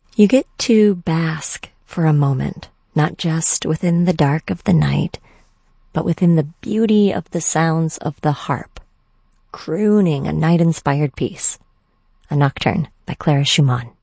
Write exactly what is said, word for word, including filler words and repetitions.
You get to bask for a moment, not just within the dark of the night, but within the beauty of the sounds of the harp, crooning a night-inspired piece, a nocturne by Clara Schumann.